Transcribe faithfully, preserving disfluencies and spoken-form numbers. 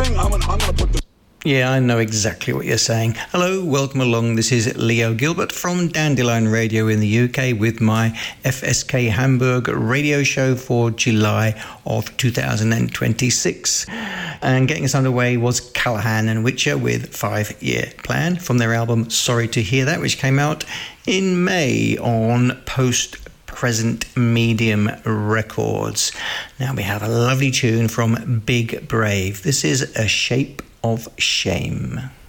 thing. I'm gonna, I'm gonna put the... Yeah, I know exactly what you're saying. Hello, welcome along. This is Leo Gilbert from Dandelion Radio in the U K with my F S K Hamburg radio show for July of two thousand twenty-six. And getting us underway was Callahan and Witcher with Five Year Plan from their album Sorry to Hear That, which came out in May on Post Present Medium Records. Now we have a lovely tune from Big Brave. This is A Shape of Shame.